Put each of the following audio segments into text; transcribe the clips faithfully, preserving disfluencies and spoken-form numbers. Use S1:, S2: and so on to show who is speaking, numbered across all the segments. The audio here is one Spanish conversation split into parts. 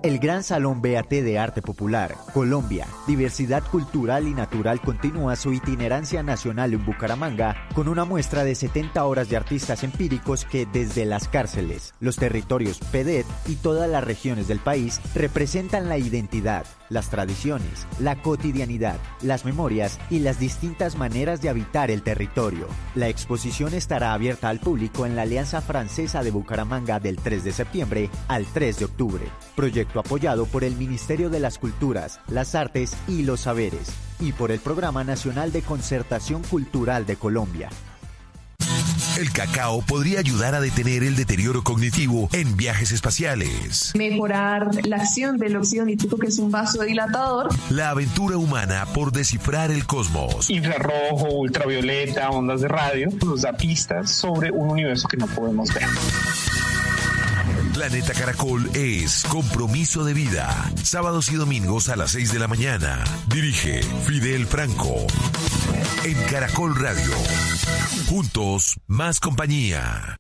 S1: El Gran Salón B A T de Arte Popular, Colombia, Diversidad Cultural y Natural continúa su itinerancia nacional en Bucaramanga con una muestra de setenta horas de artistas empíricos que desde las cárceles, los territorios P E D E T y todas las regiones del país representan la identidad, las tradiciones, la cotidianidad, las memorias y las distintas maneras de habitar el territorio. La exposición estará abierta al público en la Alianza Francesa de Bucaramanga del tres de septiembre al tres de octubre. Proyecto apoyado por el Ministerio de las Culturas, las Artes y los Saberes y por el Programa Nacional de Concertación Cultural de Colombia.
S2: El cacao podría ayudar a detener el deterioro cognitivo en viajes espaciales.
S3: Mejorar la acción del óxido nítrico, que es un vasodilatador.
S2: La aventura humana por descifrar el cosmos.
S4: Infrarrojo, ultravioleta, ondas de radio, nos da pistas sobre un universo que no podemos ver.
S2: Planeta Caracol es Compromiso de Vida. Sábados y domingos a las seis de la mañana. Dirige Fidel Franco. En Caracol Radio. Juntos, más compañía.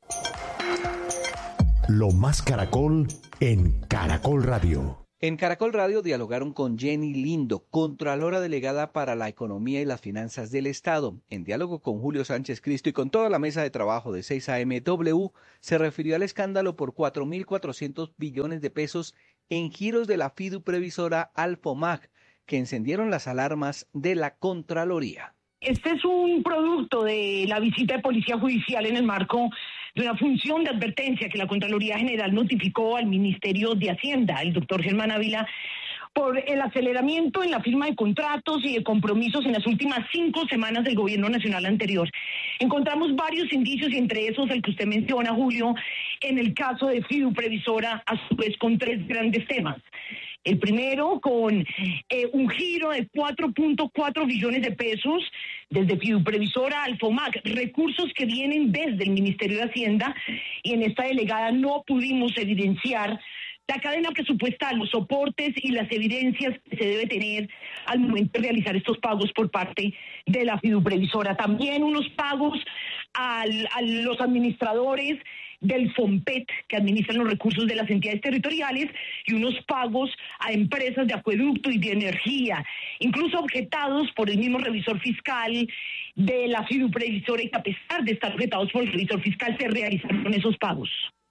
S5: Lo más Caracol en Caracol Radio.
S6: En Caracol Radio dialogaron con Jenny Lindo, Contralora Delegada para la Economía y las Finanzas del Estado. En diálogo con Julio Sánchez Cristo y con toda la mesa de trabajo de seis A M W, se refirió al escándalo por cuatro mil cuatrocientos billones de pesos en giros de la fiduprevisora Alfomag, que encendieron las alarmas de la Contraloría.
S7: Este es un producto de la visita de Policía Judicial en el marco de una función de advertencia que la Contraloría General notificó al Ministerio de Hacienda, el doctor Germán Ávila, por el aceleramiento en la firma de contratos y de compromisos en las últimas cinco semanas del gobierno nacional anterior. Encontramos varios indicios y entre esos el que usted menciona, Julio, en el caso de Fiduprevisora, a su vez con tres grandes temas. El primero con eh, un giro de cuatro punto cuatro billones de pesos desde Fiduprevisora a Alfomag, recursos que vienen desde el Ministerio de Hacienda, y en esta delegada no pudimos evidenciar la cadena presupuestal, los soportes y las evidencias que se debe tener al momento de realizar estos pagos por parte de la Fiduprevisora. También unos pagos al, a los administradores del FOMPET, que administran los recursos de las entidades territoriales, y unos pagos a empresas de acueducto y de energía, incluso objetados por el mismo revisor fiscal de la Fiduprevisora, y que a pesar de estar objetados por el revisor fiscal se realizaron esos pagos.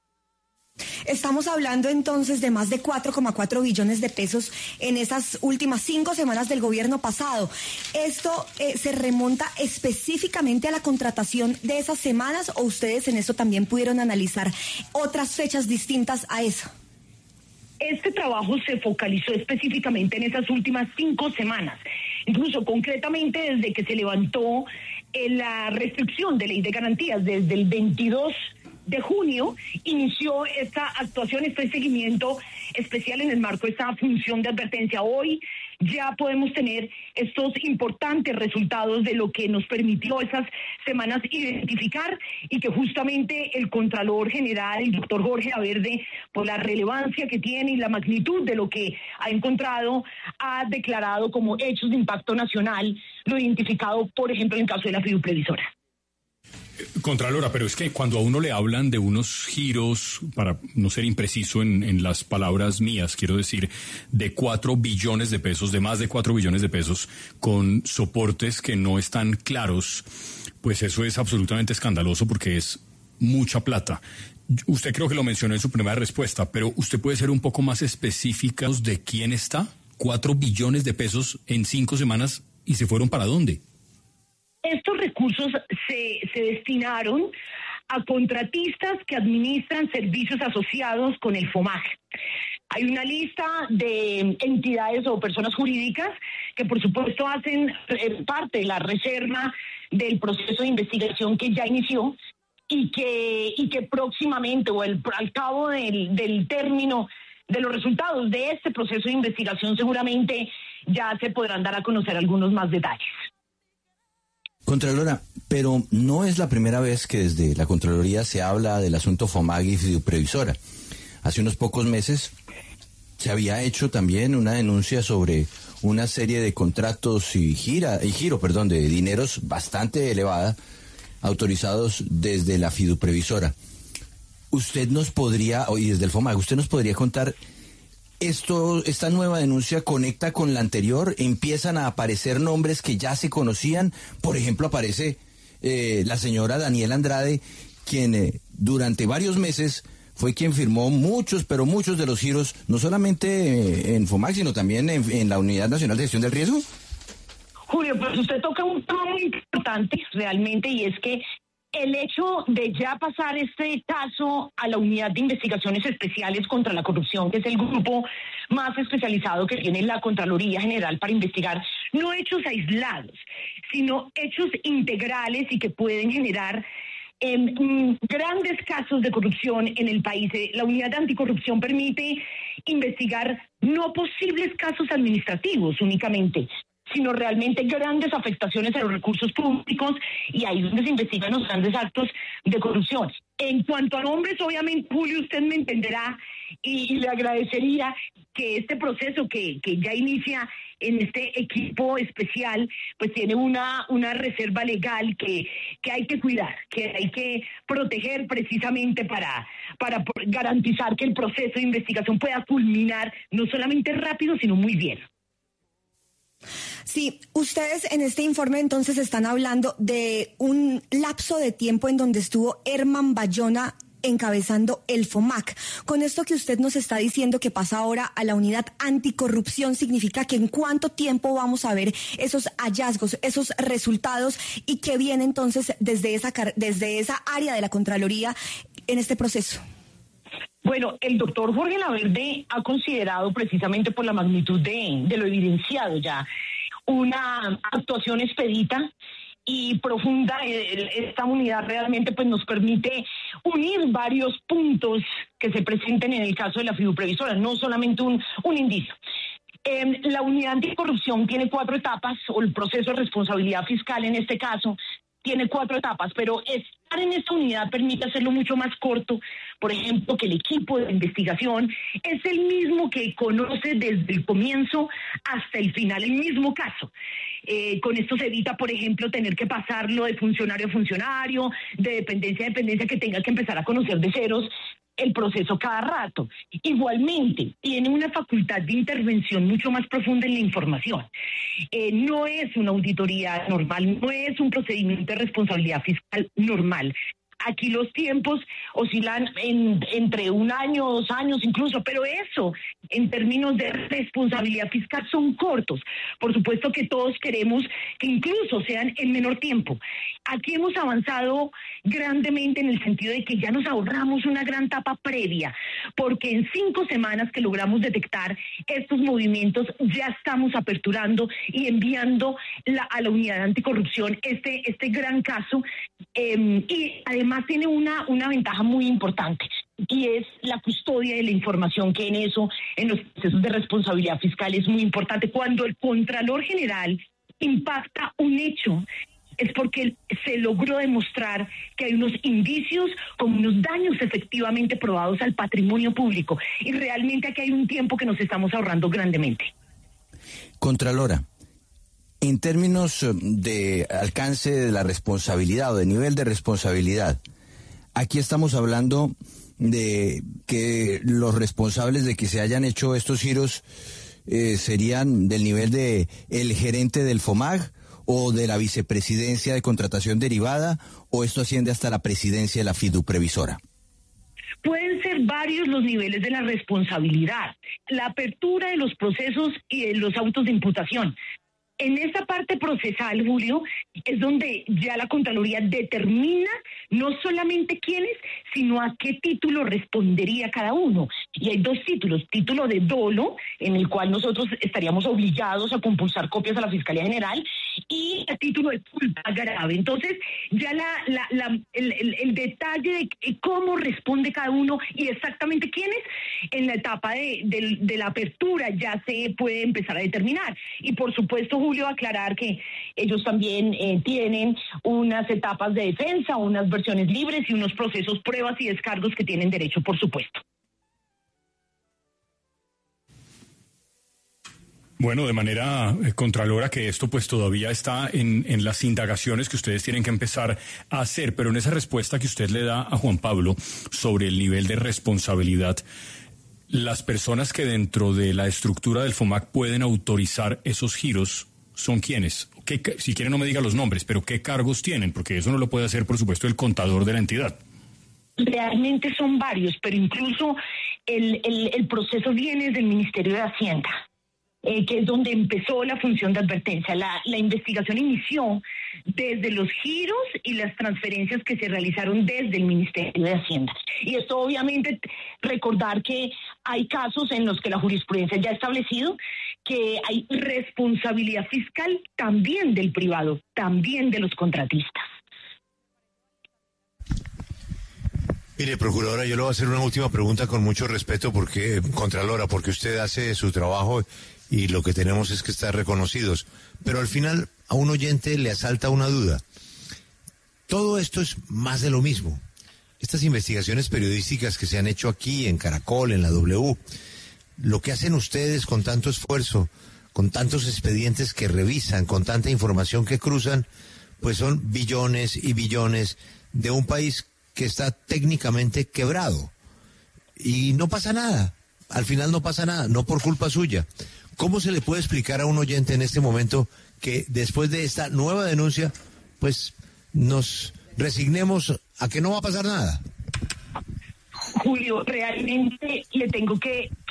S8: Estamos hablando entonces de más de cuatro coma cuatro billones de pesos en esas últimas cinco semanas del gobierno pasado. ¿Esto eh, se remonta específicamente a la contratación de esas semanas o ustedes en eso también pudieron analizar otras fechas distintas a eso?
S7: Este trabajo se focalizó específicamente en esas últimas cinco semanas, incluso concretamente desde que se levantó eh, la restricción de ley de garantías desde el veintidós de junio, inició esta actuación, este seguimiento especial en el marco de esta función de advertencia. Hoy ya podemos tener estos importantes resultados de lo que nos permitió esas semanas identificar, y que justamente el Contralor General, el doctor Jorge Averde, por la relevancia que tiene y la magnitud de lo que ha encontrado, ha declarado como hechos de impacto nacional, lo identificado, por ejemplo, en el caso de la Fiduprevisora.
S9: Contralora, pero es que cuando a uno le hablan de unos giros, para no ser impreciso en, en las palabras mías, quiero decir, de cuatro billones de pesos, de más de cuatro billones de pesos, con soportes que no están claros, pues eso es absolutamente escandaloso porque es mucha plata. Usted creo que lo mencionó en su primera respuesta, pero ¿usted puede ser un poco más específica de quién está? Cuatro billones de pesos en cinco semanas, ¿y se fueron para dónde?
S7: Estos recursos se, se destinaron a contratistas que administran servicios asociados con el FOMAG. Hay una lista de entidades o personas jurídicas que, por supuesto, hacen parte de la reserva del proceso de investigación que ya inició y que, y que próximamente, o el, al cabo del, del término de los resultados de este proceso de investigación, seguramente ya se podrán dar a conocer algunos más detalles.
S10: Contralora, pero no es la primera vez que desde la Contraloría se habla del asunto FOMAG y Fiduprevisora. Hace unos pocos meses se había hecho también una denuncia sobre una serie de contratos y gira y giro, perdón, de dineros bastante elevada autorizados desde la Fiduprevisora. Usted nos podría, y desde el FOMAG, usted nos podría contar esto, esta nueva denuncia conecta con la anterior, empiezan a aparecer nombres que ya se conocían. Por ejemplo, aparece eh, la señora Daniela Andrade, quien eh, durante varios meses fue quien firmó muchos, pero muchos de los giros, no solamente eh, en FOMAC, sino también en, en la Unidad Nacional de Gestión del Riesgo.
S7: Julio, pues usted toca un tema muy importante realmente, y es que el hecho de ya pasar este caso a la Unidad de Investigaciones Especiales contra la Corrupción, que es el grupo más especializado que tiene la Contraloría General para investigar no hechos aislados, sino hechos integrales y que pueden generar eh, grandes casos de corrupción en el país. La Unidad de Anticorrupción permite investigar no posibles casos administrativos únicamente, sino realmente grandes afectaciones a los recursos públicos, y ahí es donde se investigan los grandes actos de corrupción. En cuanto a nombres, obviamente, Julio, usted me entenderá y, y le agradecería que este proceso que, que ya inicia en este equipo especial, pues tiene una, una reserva legal que, que hay que cuidar, que hay que proteger precisamente para, para garantizar que el proceso de investigación pueda culminar no solamente rápido, sino muy bien.
S8: Sí, ustedes en este informe entonces están hablando de un lapso de tiempo en donde estuvo Herman Bayona encabezando el FOMAC. Con esto que usted nos está diciendo que pasa ahora a la Unidad Anticorrupción, ¿significa que en cuánto tiempo vamos a ver esos hallazgos, esos resultados, y qué viene entonces desde esa, desde esa área de la Contraloría en este proceso?
S7: Bueno, el doctor Jorge Laverde ha considerado, precisamente por la magnitud de, de lo evidenciado ya, una actuación expedita y profunda. Esta unidad realmente pues nos permite unir varios puntos que se presenten en el caso de la fiduprevisora, no solamente un, un indicio. Eh, la unidad anticorrupción tiene cuatro etapas, o el proceso de responsabilidad fiscal en este caso tiene cuatro etapas, pero estar en esta unidad permite hacerlo mucho más corto. Por ejemplo, que el equipo de investigación es el mismo que conoce desde el comienzo hasta el final el mismo caso. Eh, con esto se evita, por ejemplo, tener que pasarlo de funcionario a funcionario, de dependencia a dependencia, que tenga que empezar a conocer de ceros el proceso cada rato. Igualmente, tiene una facultad de intervención mucho más profunda en la información. Eh, no es una auditoría normal, no es un procedimiento de responsabilidad fiscal normal. Aquí los tiempos oscilan en, entre un año, dos años incluso, pero eso, en términos de responsabilidad fiscal, son cortos. Por supuesto que todos queremos que incluso sean en menor tiempo. Aquí hemos avanzado grandemente en el sentido de que ya nos ahorramos una gran etapa previa, porque en cinco semanas que logramos detectar estos movimientos, ya estamos aperturando y enviando la, a la unidad de anticorrupción este, este gran caso, eh, y además tiene una, una ventaja muy importante, y es la custodia de la información, que en eso, en los procesos de responsabilidad fiscal, es muy importante. Cuando el Contralor General impacta un hecho, es porque se logró demostrar que hay unos indicios con unos daños efectivamente probados al patrimonio público, y realmente aquí hay un tiempo que nos estamos ahorrando grandemente.
S10: Contralora, en términos de alcance de la responsabilidad o de nivel de responsabilidad, aquí estamos hablando de que los responsables de que se hayan hecho estos giros eh, serían del nivel de el gerente del FOMAG o de la vicepresidencia de contratación derivada, o esto asciende hasta la presidencia de la fiduprevisora.
S7: Pueden ser varios los niveles de la responsabilidad, la apertura de los procesos y de los autos de imputación. En esta parte procesal, Julio, es donde ya la Contraloría determina no solamente quiénes, sino a qué título respondería cada uno. Y hay dos títulos: título de dolo, en el cual nosotros estaríamos obligados a compulsar copias a la Fiscalía General, y el título de culpa grave. Entonces, ya la, la, la, el, el, el detalle de cómo responde cada uno y exactamente quiénes, en la etapa de, de, de la apertura ya se puede empezar a determinar. Y por supuesto, Julio, aclarar que ellos también eh, tienen unas etapas de defensa, unas versiones libres y unos procesos, pruebas y descargos que tienen derecho, por supuesto.
S9: Bueno, de manera eh, contralora, que esto pues todavía está en, en las indagaciones que ustedes tienen que empezar a hacer, pero en esa respuesta que usted le da a Juan Pablo sobre el nivel de responsabilidad, las personas que dentro de la estructura del FOMAC pueden autorizar esos giros son quiénes. ¿Qué, si quieren no me diga los nombres, pero qué cargos tienen? Porque eso no lo puede hacer, por supuesto, el contador de la entidad.
S7: Realmente son varios, pero incluso el, el, el proceso viene del Ministerio de Hacienda, eh, que es donde empezó la función de advertencia. La, la investigación inició desde los giros y las transferencias que se realizaron desde el Ministerio de Hacienda. Y esto obviamente recordar que hay casos en los que la jurisprudencia ya ha establecido que hay responsabilidad fiscal también del privado, también de los contratistas.
S11: Mire, procuradora, yo le voy a hacer una última pregunta con mucho respeto, porque, Contralora, porque usted hace su trabajo y lo que tenemos es que estar reconocidos. Pero al final a un oyente le asalta una duda. Todo esto es más de lo mismo. Estas investigaciones periodísticas que se han hecho aquí en Caracol, en la W, lo que hacen ustedes con tanto esfuerzo, con tantos expedientes que revisan, con tanta información que cruzan, pues son billones y billones de un país que está técnicamente quebrado. Y no pasa nada. Al final no pasa nada, no por culpa suya. ¿Cómo se le puede explicar a un oyente en este momento que después de esta nueva denuncia, pues nos resignemos a que no va a pasar nada?
S7: Julio, realmente le tengo que,